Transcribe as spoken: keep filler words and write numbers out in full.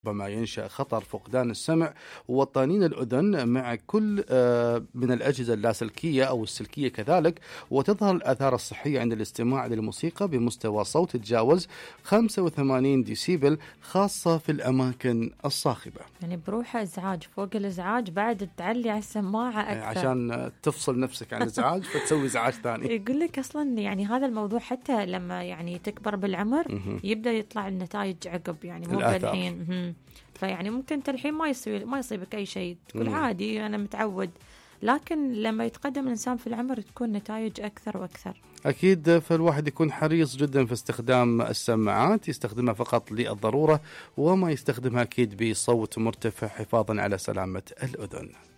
ربما ينشأ خطر فقدان السمع وطنين الأذن مع كل آه، من الأجهزة اللاسلكية أو السلكية كذلك، وتظهر الآثار الصحية عند الاستماع للموسيقى بمستوى صوت يتجاوز خمسة وثمانين ديسيبل، خاصة في الأماكن الصاخبة. يعني بروحه إزعاج فوق الإزعاج، بعد تعلي على السماعة أكثر عشان تفصل نفسك عن الإزعاج فتسوي إزعاج ثاني. يقول لك أصلا يعني هذا الموضوع حتى لما يعني تكبر بالعمر يبدأ يطلع النتائج عقب، يعني مو بالحين. فيعني ممكن انت الحين ما يصير ما يصيبك اي شيء، تقول مم. عادي انا متعود، لكن لما يتقدم الانسان في العمر تكون نتائج اكثر واكثر. اكيد، فالواحد يكون حريص جدا في استخدام السماعات، يستخدمها فقط للضروره وما يستخدمها اكيد بصوت مرتفع حفاظا على سلامه الاذن.